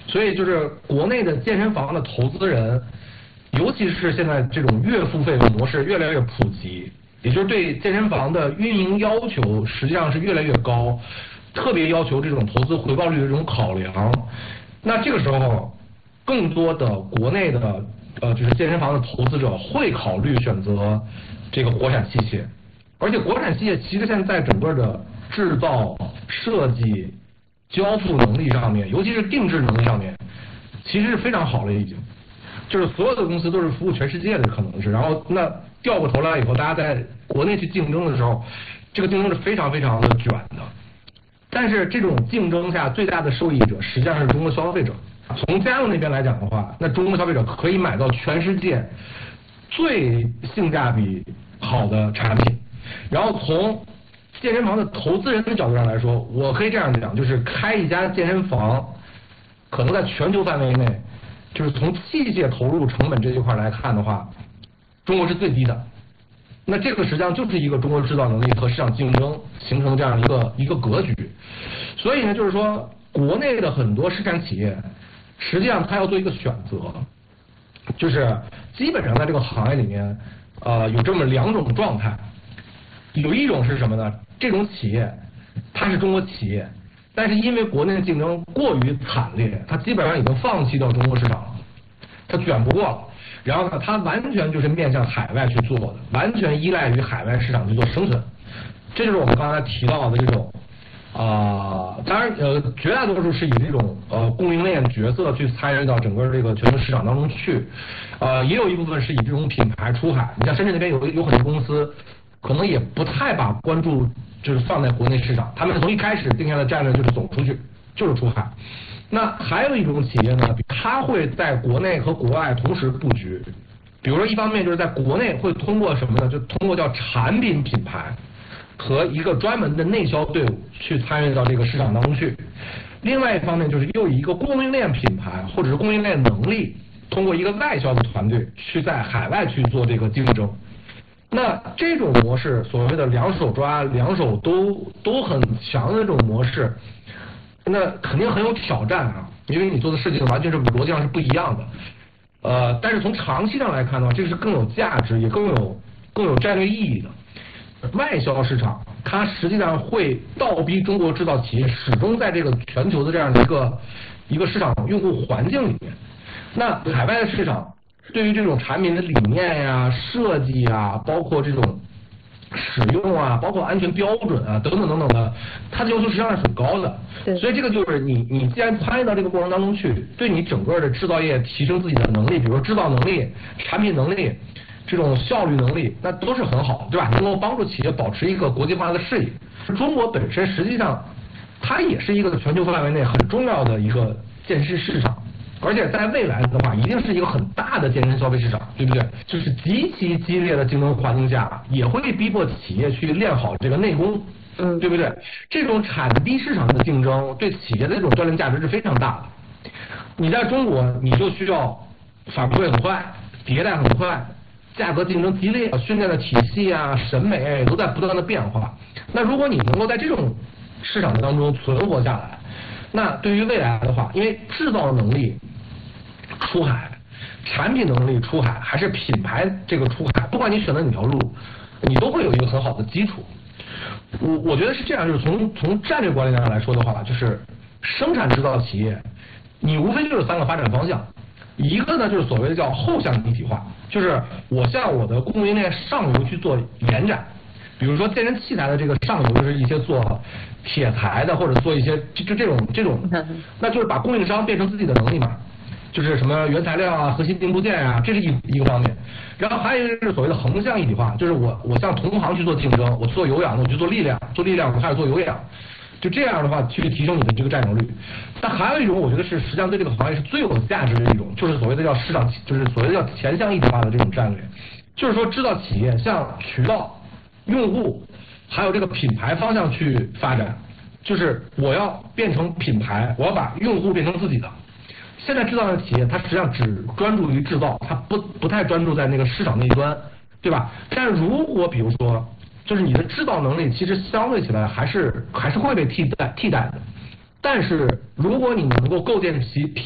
所以就是国内的健身房的投资人，尤其是现在这种月付费的模式越来越普及，也就是对健身房的运营要求实际上是越来越高，特别要求这种投资回报率的这种考量。那这个时候，更多的国内的就是健身房的投资者会考虑选择这个国产器械，而且国产器械其实现在整个的制造、设计、交付能力上面，尤其是定制能力上面，其实是非常好了已经。就是所有的公司都是服务全世界的，可能是。然后那掉过头来以后，大家在国内去竞争的时候，这个竞争是非常非常的卷的。但是这种竞争下最大的受益者实际上是中国消费者。从家用那边来讲的话，那中国消费者可以买到全世界最性价比好的产品。然后从健身房的投资人的角度上来说，我可以这样讲，就是开一家健身房，可能在全球范围内，就是从器械投入成本这一块来看的话，中国是最低的。那这个实际上就是一个中国制造能力和市场竞争形成这样一个格局。所以呢，就是说国内的很多市产企业，实际上它要做一个选择，就是基本上在这个行业里面，有这么两种状态。有一种是什么呢？这种企业它是中国企业，但是因为国内的竞争过于惨烈，它基本上已经放弃掉中国市场了，它卷不过了。然后呢，它完全就是面向海外去做的，完全依赖于海外市场去做生存。这就是我们刚才提到的这种当然绝大多数是以这种供应链角色去参与到整个这个全球市场当中去，也有一部分是以这种品牌出海。你像深圳那边有很多公司，可能也不太把关注就是放在国内市场，他们从一开始定下的战略就是走出去，就是出海。那还有一种企业呢，它会在国内和国外同时布局。比如说，一方面就是在国内会通过什么呢？就通过叫产品品牌和一个专门的内销队伍去参与到这个市场当中去。另外一方面就是又以一个供应链品牌或者是供应链能力，通过一个外销的团队去在海外去做这个竞争。那这种模式，所谓的两手抓、两手都很强的这种模式，那肯定很有挑战啊，因为你做的事情完全是逻辑上是不一样的。但是从长期上来看的话，这是更有价值，也更有战略意义的。外销市场，它实际上会倒逼中国制造企业始终在这个全球的这样的一个市场用户环境里面。那海外的市场，对于这种产品的理念呀、设计啊，包括这种使用啊，包括安全标准啊，等等等等的，它的要求实际上是很高的。所以这个就是你既然参与到这个过程当中去，对你整个的制造业提升自己的能力，比如说制造能力、产品能力、这种效率能力，那都是很好，对吧？能够帮助企业保持一个国际化的视野。中国本身实际上它也是一个全球范围内很重要的一个健身市场。而且在未来的话，一定是一个很大的健身消费市场，对不对？就是极其激烈的竞争环境下，也会逼迫企业去练好这个内功，对不对？这种产地市场的竞争对企业的这种锻炼价值是非常大的。你在中国，你就需要反馈很快，迭代很快，价格竞争激烈，训练的体系啊、审美都在不断的变化。那如果你能够在这种市场当中存活下来，那对于未来的话，因为制造能力出海，产品能力出海，还是品牌这个出海，不管你选择哪条路，你都会有一个很好的基础。我觉得是这样，就是从战略管理上来说的话，就是生产制造企业，你无非就是3个发展方向。一个呢就是所谓的叫后向一体化，就是我向我的供应链上游去做延展。比如说健身器材的这个上游就是一些做铁材的，或者做一些这种，那就是把供应商变成自己的能力嘛，就是什么原材料啊、核心零部件啊，这是一个方面。然后还有一个是所谓的横向一体化，就是我向同行去做竞争，我做有氧的我就做力量，我开始做有氧，就这样的话去提升你的这个占有率。但还有一种，我觉得是实际上对这个行业是最有价值的一种，就是所谓的叫市场，就是所谓的叫前向一体化的这种战略，就是说制造企业向渠道、用户还有这个品牌方向去发展，就是我要变成品牌，我要把用户变成自己的。现在制造的企业，它实际上只专注于制造，它不太专注在那个市场那一端，对吧？但是如果比如说，就是你的制造能力其实相对起来还是会被替代的，但是如果你能够构建起品